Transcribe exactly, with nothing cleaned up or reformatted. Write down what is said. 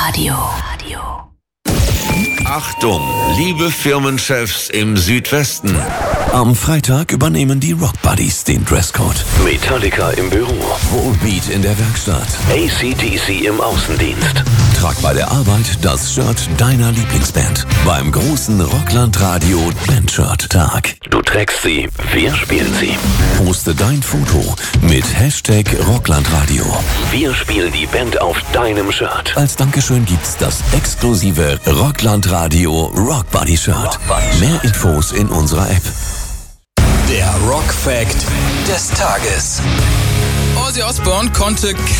Radio. Radio. Achtung, liebe Firmenchefs im Südwesten. Am Freitag übernehmen die Rock Buddies den Dresscode. Metallica im Büro. Volbeat in der Werkstatt. A C D C im Außendienst. Trag bei der Arbeit das Shirt deiner Lieblingsband. Beim großen Rockland-Radio Bandshirt-Tag. Du trägst sie, wir spielen sie. Poste dein Foto mit Hashtag Rocklandradio. Wir spielen die Band auf deinem Shirt. Als Dankeschön gibt's das exklusive Rocklandradio Rock Buddy Shirt. Rock Buddy Shirt. Mehr Infos in unserer App. Der Rock Fact des Tages. Ozzy Osbourne konnte